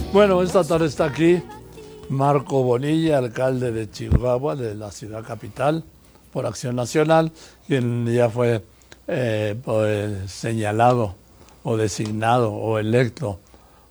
Bueno, esta tarde está aquí Marco Bonilla, alcalde de Chihuahua, de la ciudad capital, por Acción Nacional, quien ya fue pues, señalado o designado o electo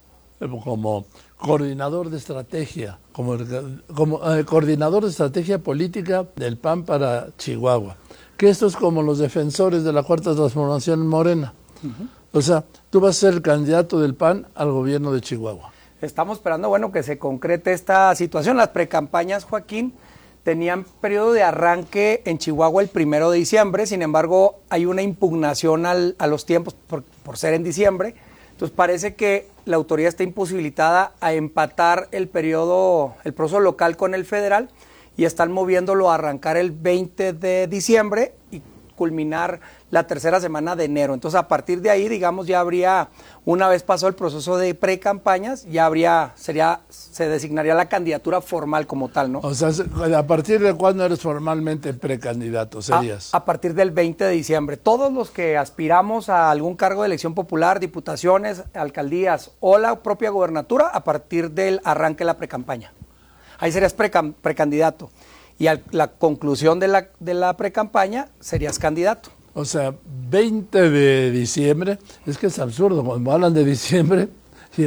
como coordinador de estrategia, como coordinador de estrategia política del PAN para Chihuahua. Que esto es como los defensores de la Cuarta Transformación en Morena. O sea, tú vas a ser el candidato del PAN al gobierno de Chihuahua. Estamos esperando, bueno, que se concrete esta situación. Las precampañas, Joaquín, tenían periodo de arranque en Chihuahua el 1 de diciembre, sin embargo, hay una impugnación a los tiempos por ser en diciembre. Entonces parece que la autoridad está imposibilitada a empatar el proceso local con el federal y están moviéndolo a arrancar el 20 de diciembre y culminar la tercera semana de enero. Entonces, a partir de ahí, digamos, ya habría, una vez pasado el proceso de precampañas, ya se designaría la candidatura formal como tal, ¿no? O sea, ¿a partir de cuándo eres formalmente precandidato? Serías. A partir del 20 de diciembre. Todos los que aspiramos a algún cargo de elección popular, diputaciones, alcaldías o la propia gobernatura, a partir del arranque de la precampaña. Ahí serías precandidato. Y a la conclusión de la precampaña serías candidato. O sea, 20 de diciembre, es que es absurdo, cuando hablan de diciembre y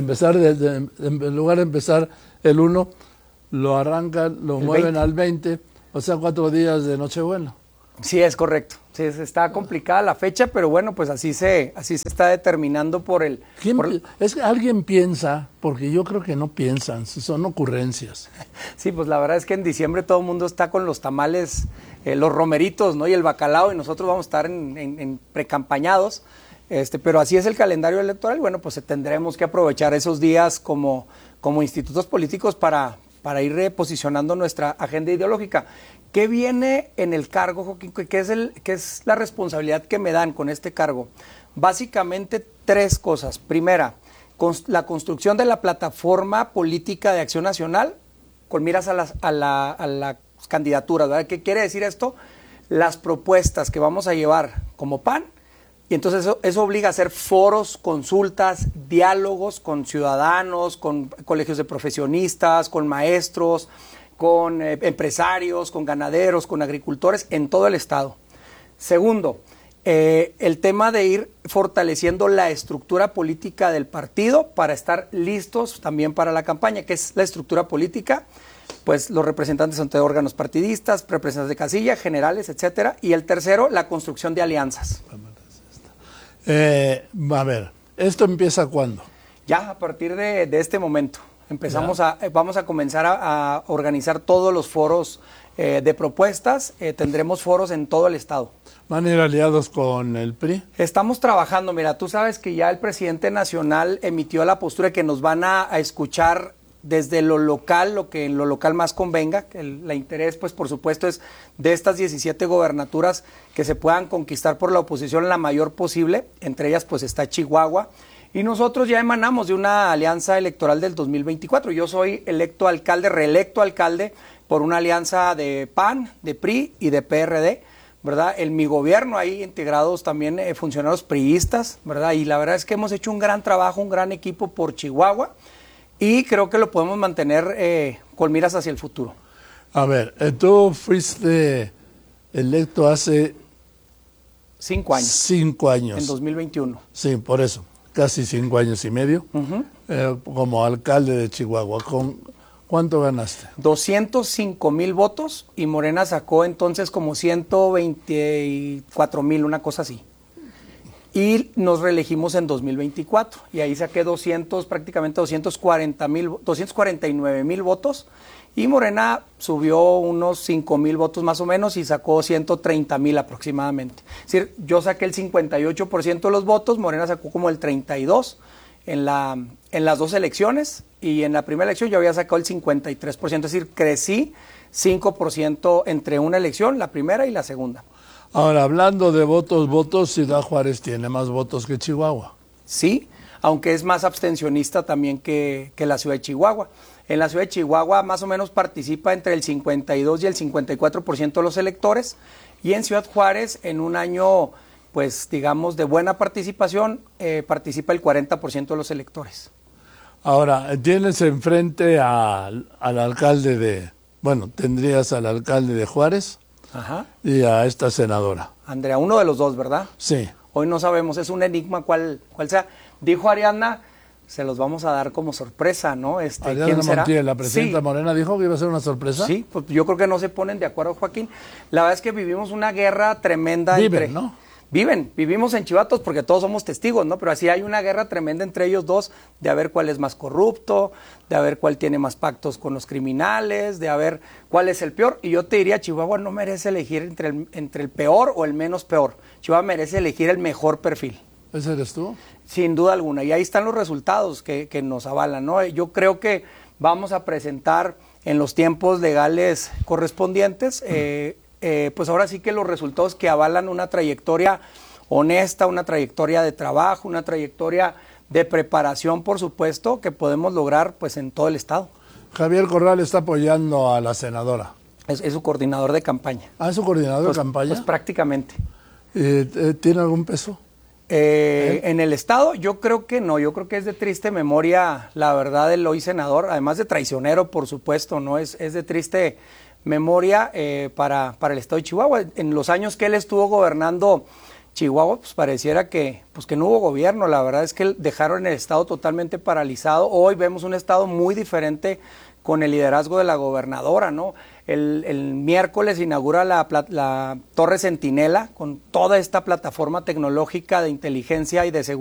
en lugar de empezar el 1, lo arrancan, lo mueven 20. Al 20, o sea, 4 días de Nochebuena. Sí, es correcto. Sí, está complicada la fecha, pero bueno, pues así se está determinando por el... Es que alguien piensa, porque yo creo que no piensan, son ocurrencias. Sí, pues la verdad es que en diciembre todo el mundo está con los tamales, los romeritos, ¿no? Y el bacalao, y nosotros vamos a estar en precampañados, pero así es el calendario electoral. Bueno, pues tendremos que aprovechar esos días como institutos políticos para ir reposicionando nuestra agenda ideológica. ¿Qué viene en el cargo, Joaquín? ¿Qué es la responsabilidad que me dan con este cargo? Básicamente 3 cosas. Primera, la construcción de la plataforma política de Acción Nacional con miras a las candidaturas, ¿verdad? ¿Qué quiere decir esto? Las propuestas que vamos a llevar como PAN, y entonces eso obliga a hacer foros, consultas, diálogos con ciudadanos, con colegios de profesionistas, con maestros, con empresarios, con ganaderos, con agricultores en todo el estado. Segundo, el tema de ir fortaleciendo la estructura política del partido para estar listos también para la campaña. ¿Qué es la estructura política? Pues los representantes ante órganos partidistas, representantes de casilla, generales, etcétera. Y el tercero, la construcción de alianzas. A ver, ¿esto empieza cuándo? Ya, a partir de este momento. Vamos a comenzar a organizar todos los foros de propuestas. Tendremos foros en todo el estado. ¿Van a ir aliados con el PRI? Estamos trabajando. Mira, tú sabes que ya el presidente nacional emitió la postura de que nos van a escuchar desde lo local, lo que en lo local más convenga. El interés, pues, por supuesto, es de estas 17 gobernaturas que se puedan conquistar por la oposición la mayor posible. Entre ellas, pues, está Chihuahua. Y nosotros ya emanamos de una alianza electoral del 2024. Yo soy reelecto alcalde por una alianza de PAN, de PRI y de PRD, ¿verdad? En mi gobierno hay integrados también funcionarios priistas, ¿verdad? Y la verdad es que hemos hecho un gran trabajo, un gran equipo por Chihuahua y creo que lo podemos mantener con miras hacia el futuro. A ver, tú fuiste electo hace 5 años. 5 años. En 2021. Sí, por eso. Casi 5 años y medio, como alcalde de Chihuahua. ¿Cuánto ganaste? 205,000 votos y Morena sacó entonces como 124,000, una cosa así. Y nos reelegimos en 2024 y ahí saqué prácticamente 249,000 votos y Morena subió unos 5,000 votos más o menos y sacó 130,000 aproximadamente. Es decir, yo saqué el 58% de los votos, Morena sacó como el 32% en las 2 elecciones y en la primera elección yo había sacado el 53%, es decir, crecí 5% entre una elección, la primera y la segunda. Ahora, hablando de votos, Ciudad Juárez tiene más votos que Chihuahua. Sí, aunque es más abstencionista también que la ciudad de Chihuahua. En la ciudad de Chihuahua más o menos participa entre el 52 y el 54% de los electores y en Ciudad Juárez en un año, pues digamos, de buena participación, participa el 40% de los electores. Ahora, tienes enfrente al alcalde tendrías al alcalde de Juárez Ajá. y a esta senadora. Andrea, uno de los dos, ¿verdad? Sí. Hoy no sabemos, es un enigma cuál sea. Dijo Ariadna, se los vamos a dar como sorpresa, ¿no? Ariadna ¿Quién será? Montiel, la presidenta Sí. Morena, dijo que iba a ser una sorpresa. Sí, pues yo creo que no se ponen de acuerdo, Joaquín. La verdad es que vivimos una guerra tremenda ¿no? Vivimos en Chivatos porque todos somos testigos, ¿no? Pero así hay una guerra tremenda entre ellos dos de a ver cuál es más corrupto, de a ver cuál tiene más pactos con los criminales, de a ver cuál es el peor. Y yo te diría, Chihuahua no merece elegir entre el peor o el menos peor. Chihuahua merece elegir el mejor perfil. ¿Ese eres tú? Sin duda alguna. Y ahí están los resultados que nos avalan, ¿no? Yo creo que vamos a presentar en los tiempos legales correspondientes, pues ahora sí que los resultados que avalan una trayectoria honesta, una trayectoria de trabajo, una trayectoria de preparación, por supuesto, que podemos lograr pues en todo el estado. Javier Corral está apoyando a la senadora. Es su coordinador de campaña. ¿Ah, es su coordinador de campaña? Pues prácticamente. ¿Tiene algún peso? En el estado yo creo que no, yo creo que es de triste memoria, la verdad, el hoy senador, además de traicionero, por supuesto, no es de triste memoria para el estado de Chihuahua. En los años que él estuvo gobernando Chihuahua, pues pareciera que no hubo gobierno. La verdad es que dejaron el estado totalmente paralizado. Hoy vemos un estado muy diferente con el liderazgo de la gobernadora, ¿no? El miércoles inaugura la Torre Centinela con toda esta plataforma tecnológica de inteligencia y de seguridad.